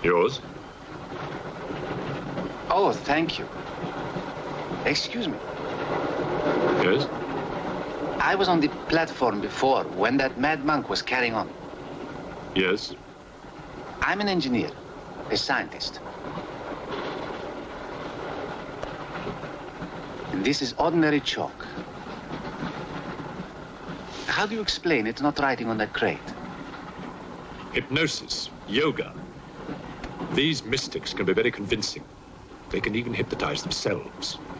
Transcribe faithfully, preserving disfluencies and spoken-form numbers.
Yours? Oh, thank you. Excuse me. Yes? I was on the platform before when that mad monk was carrying on. Yes? I'm an engineer, a scientist. And this is ordinary chalk. How do you explain it's not writing on that crate? Hypnosis, yoga. These mystics can be very convincing. They can even hypnotize themselves.